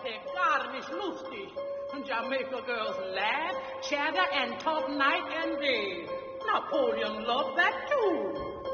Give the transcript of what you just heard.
heute gar nicht lustig. Jamaica girls laugh, chatter, and talk night and day. Napoleon loved that too.